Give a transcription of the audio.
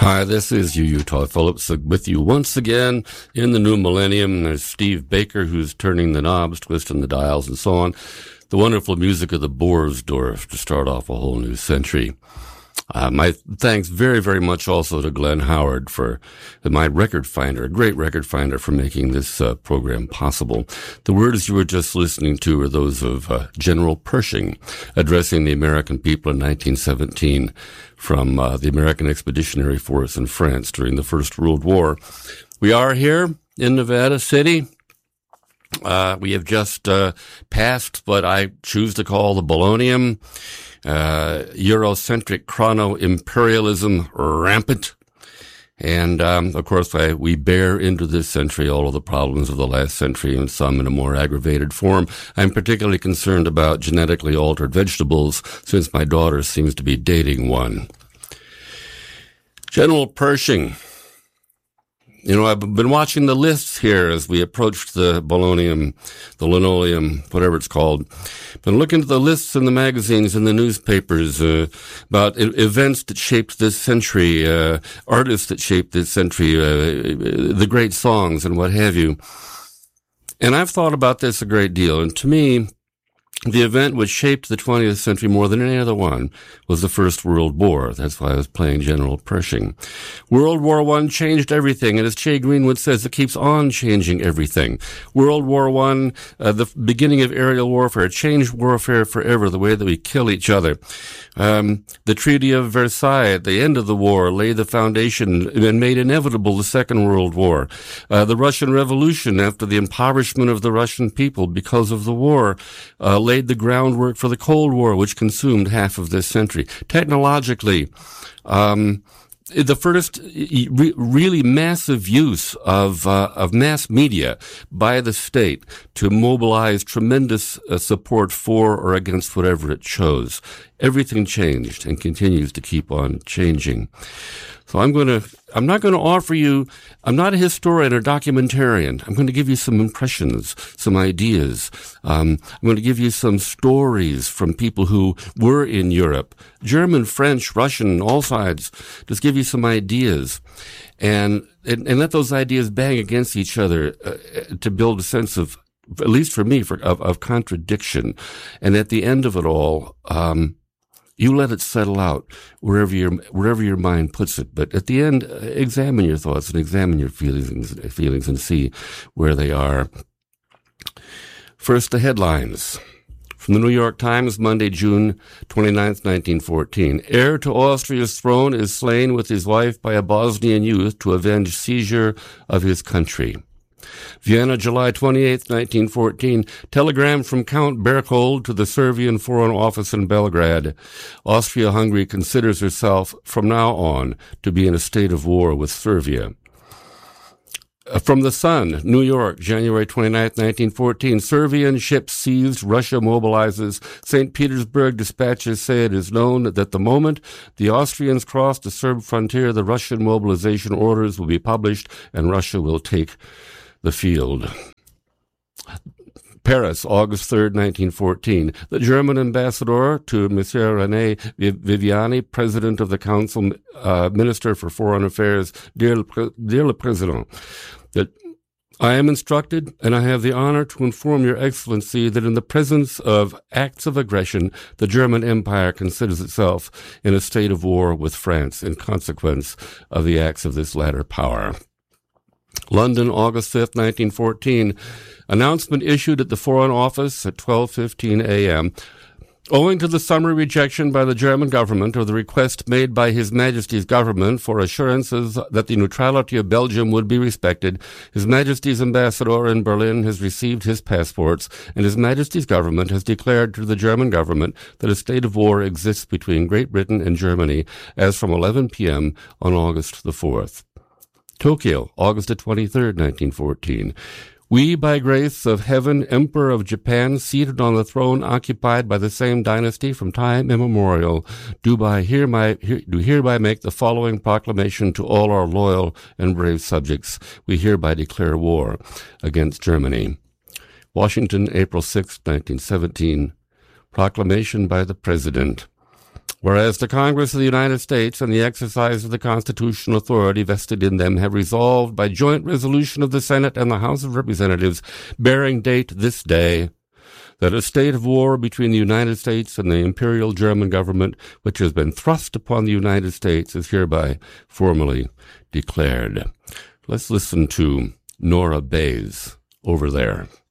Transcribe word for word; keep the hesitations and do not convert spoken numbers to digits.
Hi, this is you, Utah Phillips, with you once again in the new millennium. There's Steve Baker, who's turning the knobs, twisting the dials, and so on. The wonderful music of the Boersdorf to start off a whole new century. Uh, my thanks very, very much also to Glenn Howard for my record finder, a great record finder, for making this uh, program possible. The words you were just listening to are those of uh, General Pershing addressing the American people in nineteen seventeen from uh, the American Expeditionary Force in France during the First World War. We are here in Nevada City. Uh, we have just uh, passed what I choose to call the Bolognium. Uh, Eurocentric chrono-imperialism rampant. And, um, of course, I, we bear into this century all of the problems of the last century, and some in a more aggravated form. I'm particularly concerned about genetically altered vegetables, since my daughter seems to be dating one. General Pershing. You know, I've been watching the lists here as we approached the Bolognium, the linoleum, whatever it's called. Been looking at the lists in the magazines and the newspapers uh, about I- events that shaped this century, uh, artists that shaped this century, uh, the great songs and what have you. And I've thought about this a great deal. And to me, the event which shaped the twentieth century more than any other one was the First World War. That's why I was playing General Pershing. World War One changed everything, and as Jay Greenwood says, it keeps on changing everything. World War One, uh, the beginning of aerial warfare, changed warfare forever, the way that we kill each other. Um, the Treaty of Versailles at the end of the war laid the foundation and made inevitable the Second World War. Uh, the Russian Revolution, after the impoverishment of the Russian people because of the war, uh, laid the groundwork for the Cold War, which consumed half of this century. Technologically, um, the first re- really massive use of uh, of mass media by the state to mobilize tremendous uh, support for or against whatever it chose. Everything changed and continues to keep on changing. So I'm going to, I'm not going to offer you, I'm not a historian or documentarian. I'm going to give you some impressions, some ideas. Um, I'm going to give you some stories from people who were in Europe, German, French, Russian, all sides. Just give you some ideas and, and, and let those ideas bang against each other uh, to build a sense of, at least for me, for, of, of contradiction. And at the end of it all, um, you let it settle out wherever your wherever your mind puts it. But at the end, uh, examine your thoughts and examine your feelings, feelings and see where they are. First, the headlines. From the New York Times, Monday, June twenty-ninth, nineteen fourteen. Heir to Austria's throne is slain with his wife by a Bosnian youth to avenge seizure of his country. Vienna, July twenty-eighth, nineteen fourteen. Telegram from Count Berchtold to the Serbian Foreign Office in Belgrade. Austria-Hungary considers herself from now on to be in a state of war with Serbia. From the Sun, New York, January twenty-ninth, nineteen fourteen. Serbian ship seized, Russia mobilizes. Saint Petersburg dispatches say it is known that the moment the Austrians cross the Serb frontier, the Russian mobilization orders will be published and Russia will take the field. Paris, August third, nineteen fourteen. The German ambassador to Monsieur René Viviani, President of the Council, uh, Minister for Foreign Affairs, Dear Le, Dear Le Président, that I am instructed and I have the honor to inform Your Excellency that in the presence of acts of aggression, the German Empire considers itself in a state of war with France in consequence of the acts of this latter power. London, August fifth, nineteen fourteen. Announcement issued at the Foreign Office at twelve fifteen a.m. Owing to the summary rejection by the German government of the request made by His Majesty's government for assurances that the neutrality of Belgium would be respected, His Majesty's ambassador in Berlin has received his passports, and His Majesty's government has declared to the German government that a state of war exists between Great Britain and Germany as from eleven p.m. on August the fourth. Tokyo, August the twenty-third, nineteen fourteen. We, by grace of heaven, Emperor of Japan, seated on the throne occupied by the same dynasty from time immemorial, do, by hereby, do hereby make the following proclamation to all our loyal and brave subjects. We hereby declare war against Germany. Washington, April sixth, nineteen seventeen. Proclamation by the President. Whereas the Congress of the United States and the exercise of the constitutional authority vested in them have resolved by joint resolution of the Senate and the House of Representatives bearing date this day that a state of war between the United States and the Imperial German government, which has been thrust upon the United States, is hereby formally declared. Let's listen to Nora Bayes over there.